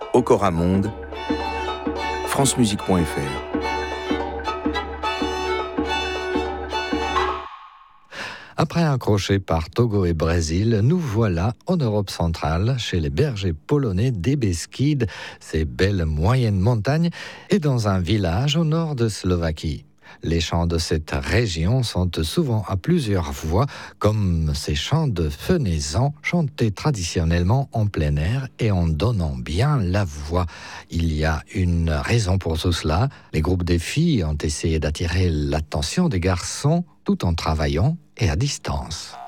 Okora Monde, francemusique.fr. Après un crochet par Togo et Brésil, nous voilà en Europe centrale, chez les bergers polonais des Beskides, ces belles moyennes montagnes, et dans un village au nord de Slovaquie. Les chants de cette région sont souvent à plusieurs voix, comme ces chants de fenaison chantés traditionnellement en plein air et en donnant bien la voix. Il y a une raison pour tout cela. Les groupes des filles ont essayé d'attirer l'attention des garçons tout en travaillant et à distance.